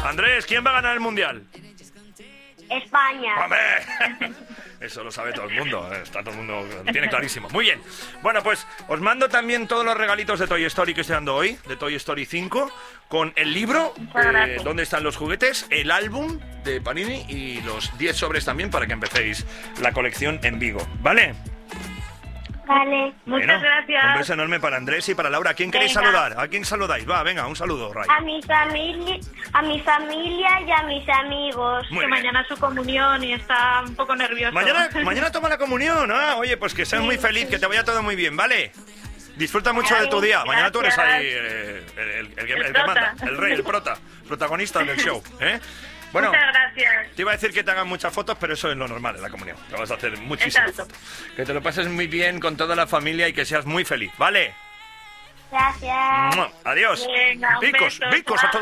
Andrés, ¿quién va a ganar el Mundial? España. ¡Hombre! Eso lo sabe todo el mundo, está todo el mundo, lo tiene clarísimo. Muy bien. Bueno, pues os mando también todos los regalitos de Toy Story que estoy dando hoy, de Toy Story 5, con el libro, donde están los juguetes, el álbum de Panini y los 10 sobres también para que empecéis la colección en Vigo, ¿vale? Vale. Muchas gracias. Un beso enorme para Andrés y para Laura. ¿A quién queréis Venga. saludar? ¿A quién saludáis? Va, venga, un saludo, Ray. A mi familia y a mis amigos. Muy Que bien. mañana es su comunión y está un poco nervioso. Mañana toma la comunión, ¿ah? Oye, pues que seas muy feliz, que te vaya todo muy bien, ¿vale? Disfruta mucho de tu día. Mañana tú eres ahí el que manda, el rey, el protagonista del show, ¿eh? Bueno, Muchas gracias. te iba a decir que te hagan muchas fotos, pero eso es lo normal en la comunión. Te vas a hacer muchísimas Exacto. fotos. Que te lo pases muy bien con toda la familia y que seas muy feliz, ¿vale? Gracias. Adiós. Venga, un Bicos, beso, bicos a chao. todos.